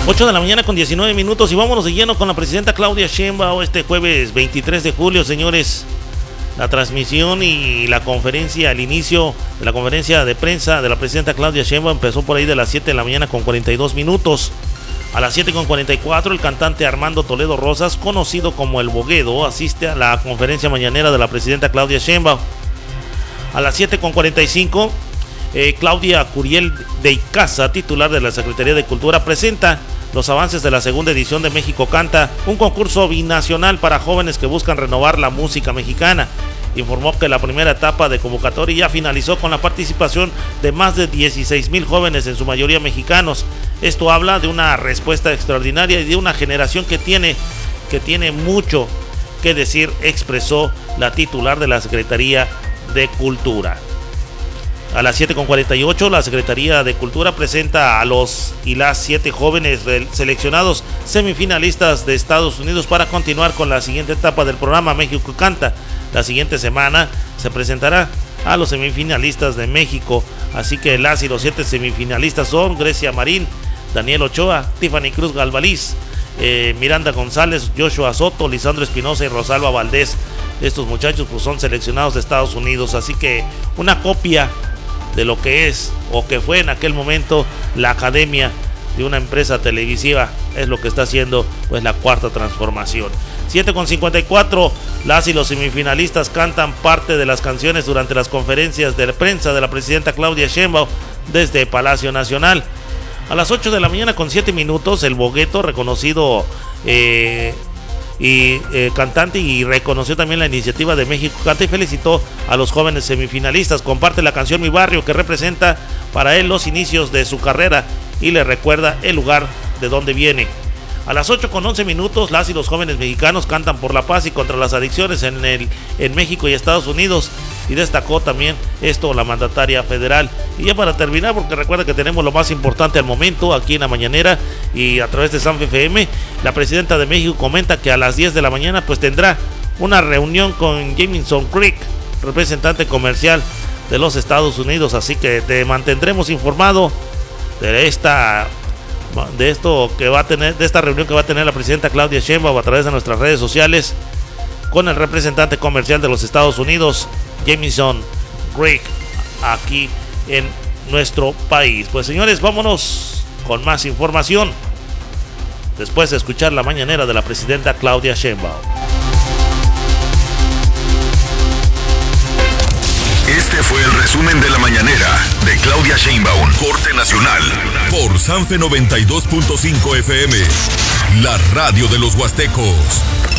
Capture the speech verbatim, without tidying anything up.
ocho de la mañana con diecinueve minutos y vámonos de lleno con la presidenta Claudia Sheinbaum este jueves veintitrés de julio, señores. La transmisión y la conferencia, el inicio de la conferencia de prensa de la presidenta Claudia Sheinbaum empezó por ahí de las siete de la mañana con cuarenta y dos minutos. A las siete con cuarenta y cuatro, el cantante Armando Toledo Rosas, conocido como El Boguedo, asiste a la conferencia mañanera de la presidenta Claudia Sheinbaum. A las siete con cuarenta y cinco, eh, Claudia Curiel de Icaza, titular de la Secretaría de Cultura, presenta los avances de la segunda edición de México Canta, un concurso binacional para jóvenes que buscan renovar la música mexicana. Informó que la primera etapa de convocatoria ya finalizó con la participación de más de dieciséis mil jóvenes, en su mayoría mexicanos. Esto habla de una respuesta extraordinaria y de una generación que tiene, que tiene mucho que decir, expresó la titular de la Secretaría de Cultura. A las siete con cuarenta y ocho, la Secretaría de Cultura presenta a los y las siete jóvenes seleccionados semifinalistas de Estados Unidos para continuar con la siguiente etapa del programa México Canta. La siguiente semana se presentará a los semifinalistas de México, así que las y los siete semifinalistas son Grecia Marín, Daniel Ochoa, Tiffany Cruz Galvaliz, eh, Miranda González, Joshua Soto, Lisandro Espinosa y Rosalba Valdés. Estos muchachos pues son seleccionados de Estados Unidos, así que una copia de lo que es o que fue en aquel momento la academia de una empresa televisiva es lo que está haciendo pues la cuarta transformación. siete con cincuenta y cuatro, las y los semifinalistas cantan parte de las canciones durante las conferencias de prensa de la presidenta Claudia Sheinbaum desde Palacio Nacional. A las ocho de la mañana con siete minutos, el Bogueto, reconocido eh, y eh, cantante, y reconoció también la iniciativa de México Canta y felicitó a los jóvenes semifinalistas. Comparte la canción Mi Barrio, que representa para él los inicios de su carrera y le recuerda el lugar de donde viene. A las ocho con once minutos, las y los jóvenes mexicanos cantan por la paz y contra las adicciones en, el, en México y Estados Unidos, y destacó también esto la mandataria federal. Y ya para terminar, porque recuerda que tenemos lo más importante al momento aquí en la mañanera y a través de Sanfe F M, la presidenta de México comenta que a las diez de la mañana pues tendrá una reunión con Jamison Creek, representante comercial de los Estados Unidos, así que te mantendremos informado de esta de esto que va a tener, de esta reunión que va a tener la presidenta Claudia Sheinbaum a través de nuestras redes sociales con el representante comercial de los Estados Unidos, Jamison Creek, aquí en nuestro país. Pues señores, vámonos con más información después de escuchar la mañanera de la presidenta Claudia Sheinbaum. Este fue el resumen de la mañanera de Claudia Sheinbaum, corte nacional, por Sanfe noventa y dos punto cinco F M, la radio de los Huastecos.